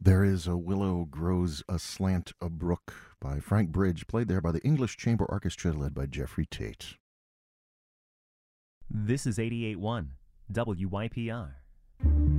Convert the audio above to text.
There is a willow grows aslant a brook by Frank Bridge, played there by the English Chamber Orchestra led by Jeffrey Tate. This is 88.1 WYPR.